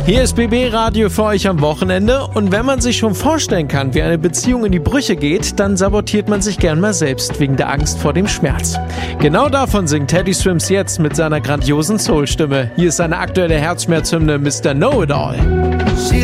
Hier ist BB Radio für euch am Wochenende und wenn man sich schon vorstellen kann, wie eine Beziehung in die Brüche geht, dann sabotiert man sich gern mal selbst wegen der Angst vor dem Schmerz. Genau davon singt Teddy Swims jetzt mit seiner grandiosen Soul-Stimme. Hier ist seine aktuelle Herzschmerzhymne Mr. Know-It-All.